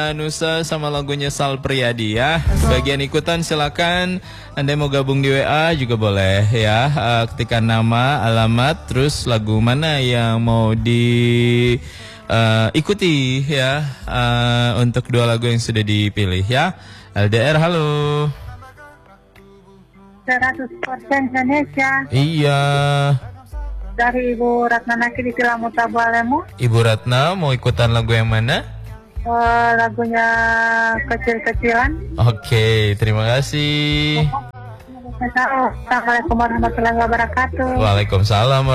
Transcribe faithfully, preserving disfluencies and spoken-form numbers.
Nusa sama lagunya Sal Priadi ya. Bagian ikutan silakan. Anda mau gabung di W A juga boleh ya. Uh, ketikkan nama, alamat, terus lagu mana yang mau di uh, ikuti ya. Uh, untuk dua lagu yang sudah dipilih ya. L D R halo. seratus persen Indonesia. Iya. Dari Ibu Ratna Naki di Tilamuta Balemu. Ibu Ratna mau ikutan lagu yang mana? Uh, lagunya kecil-kecilan. Oke, terima kasih. Assalamualaikum warahmatullahi wabarakatuh. Waalaikumsalam.